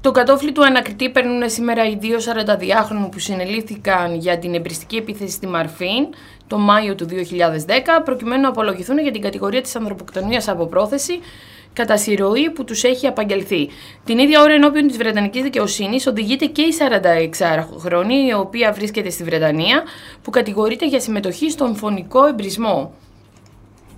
Το κατόφλι του ανακριτή παίρνουν σήμερα οι δύο 42χρονοι που συνελήφθηκαν για την εμπριστική επίθεση στη Μαρφίν το Μάιο του 2010, προκειμένου να απολογηθούν για την κατηγορία της ανθρωποκτονίας από πρόθεση κατά συρροή που τους έχει απαγγελθεί. Την ίδια ώρα, ενώπιον της Βρετανικής δικαιοσύνης, οδηγείται και η 46χρονη, η οποία βρίσκεται στη Βρετανία, που κατηγορείται για συμμετοχή στον φωνικό εμπρισμό.